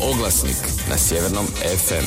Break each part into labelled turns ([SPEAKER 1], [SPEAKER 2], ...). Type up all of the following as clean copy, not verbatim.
[SPEAKER 1] Oglasnik na Sjevernom FM.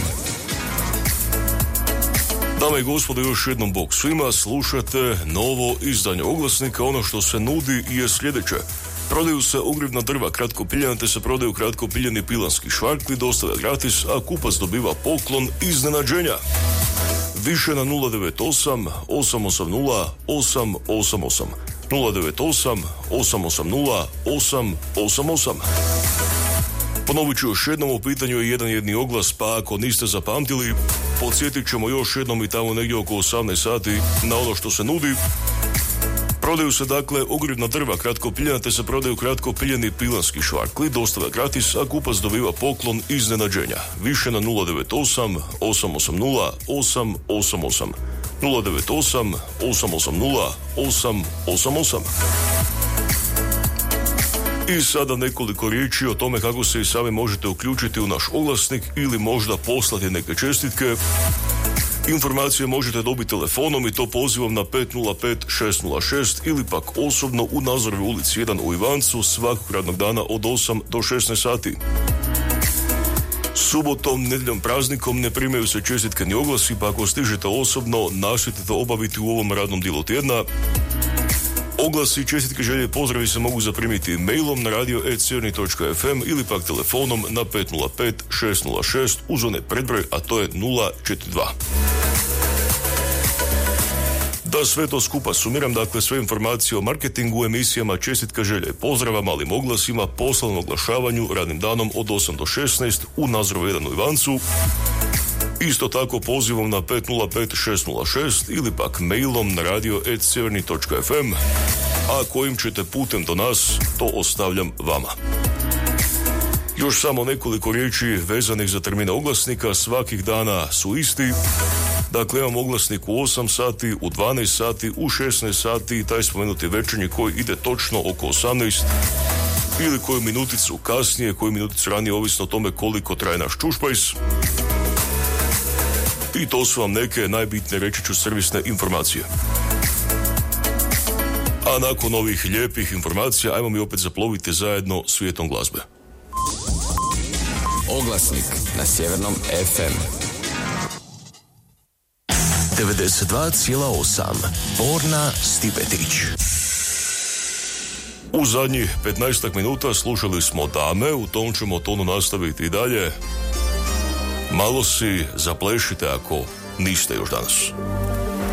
[SPEAKER 2] Dame i gospodo, još jednom bog svima, slušate novo izdanje Oglasnika. Ono što se nudi je sljedeće. Prodaju se ogrjevna drva kratko piljena, te se prodaju kratko piljeni pilanski švarkli, dostava gratis, a kupac dobiva poklon iznenađenja. Više na 098 880 888. 098 880 888. Ponovit ću još jednom, u pitanju je jedan jedni oglas, pa ako niste zapamtili, podsjetit ćemo još jednom i tamo negdje oko 18 sati na ono što se nudi. Prodaju se dakle ogrjevna drva kratko piljena, te se prodaju kratko piljeni pilanski švarkli, dostava gratis, a kupac dobiva poklon iznenađenja. Više na 098 880 888. 098 880 888. I sada nekoliko riječi o tome kako se i sami možete uključiti u naš oglasnik ili možda poslati neke čestitke. Informacije možete dobiti telefonom i to pozivom na 505 606 ili pak osobno u Nazorovoj ulici 1 u Ivancu svakog radnog dana od 8 do 16 sati. Subotom, nedjeljom, praznikom ne primaju se čestitke ni oglasi, pa ako stižete osobno, nastojte to obaviti u ovom radnom dijelu tjedna. Oglasi, čestitke, želje i pozdravi se mogu zaprimiti mailom na radio@crni.fm ili pak telefonom na 505 606 uz onaj predbroj, a to je 042. Da sve to skupa sumiram, dakle sve informacije o marketingu, emisijama, čestitka, želje i pozdrava, malim oglasima, poslovnom oglašavanju, radnim danom od 8 do 16 u Nazorovoj 1 u Ivancu. Isto tako pozivom na 505 606 ili pak mailom na radio@crni.fm, a kojim ćete putem do nas, to ostavljam vama. Još samo nekoliko riječi vezanih za termine oglasnika, svakih dana su isti. Dakle, imam oglasnik u 8 sati, u 12 sati, u 16 sati i taj spomenuti večernji koji ide točno oko 18 ili koju minuticu kasnije, koju minuticu ranije, ovisno o tome koliko traje naš čušpajs. I to su vam neke najbitnije, reći ću, servisne informacije. A nakon ovih lijepih informacija, ajmo mi opet zaploviti zajedno svijetom glazbe.
[SPEAKER 1] Oglasnik na Sjevernom FM.
[SPEAKER 3] 92,8 Borna Stipetić.
[SPEAKER 2] U zadnjih 15 minuta slušali smo Dame, u tom ćemo tonu nastaviti i dalje. Malo si zaplešite ako niste još danas.